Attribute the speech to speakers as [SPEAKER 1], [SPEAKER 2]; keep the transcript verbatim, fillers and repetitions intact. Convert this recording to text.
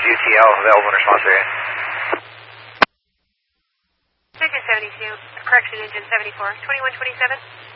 [SPEAKER 1] U T L, available in response area.
[SPEAKER 2] Engine seventy-two, correction, engine seventy-four, twenty-one twenty-seven.